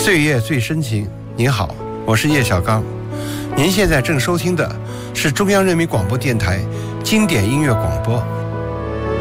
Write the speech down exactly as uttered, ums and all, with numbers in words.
岁月最深情，您好，我是叶小刚。您现在正收听的是中央人民广播电台经典音乐广播。